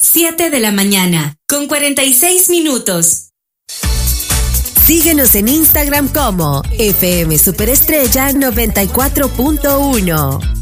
7 de la mañana, con 46 minutos. Síguenos en Instagram como FM Superestrella 94.1.